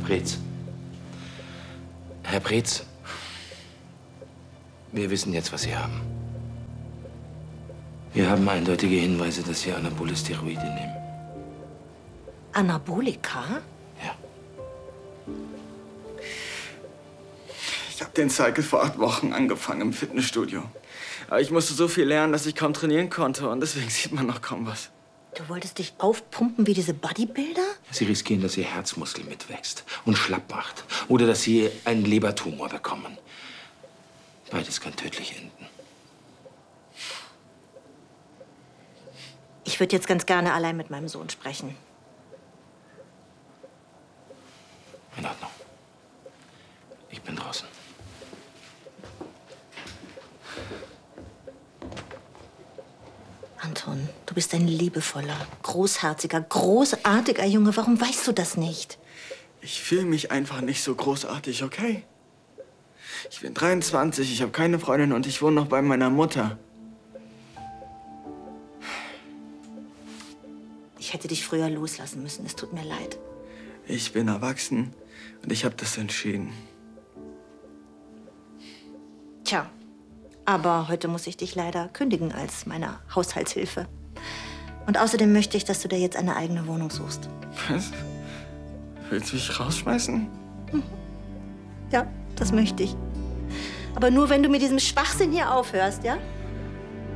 Preetz. Herr Preetz, wir wissen jetzt, was Sie haben. Wir haben eindeutige Hinweise, dass Sie anabole Steroide nehmen. Anabolika? Ja. Ich habe den Cycle vor 8 Wochen angefangen im Fitnessstudio. Aber ich musste so viel lernen, dass ich kaum trainieren konnte. Und deswegen sieht man noch kaum was. Du wolltest dich aufpumpen wie diese Bodybuilder? Sie riskieren, dass Ihr Herzmuskel mitwächst und schlapp macht. Oder dass Sie einen Lebertumor bekommen. Beides kann tödlich enden. Ich würde jetzt ganz gerne allein mit meinem Sohn sprechen. In Ordnung. Ich bin draußen. Anton, du bist ein liebevoller, großherziger, großartiger Junge. Warum weißt du das nicht? Ich fühle mich einfach nicht so großartig, okay? Ich bin 23, ich habe keine Freundin und ich wohne noch bei meiner Mutter. Ich hätte dich früher loslassen müssen. Es tut mir leid. Ich bin erwachsen und ich habe das entschieden. Tja, aber heute muss ich dich leider kündigen als meine Haushaltshilfe. Und außerdem möchte ich, dass du dir jetzt eine eigene Wohnung suchst. Was? Willst du mich rausschmeißen? Ja, das möchte ich. Aber nur, wenn du mit diesem Schwachsinn hier aufhörst, ja?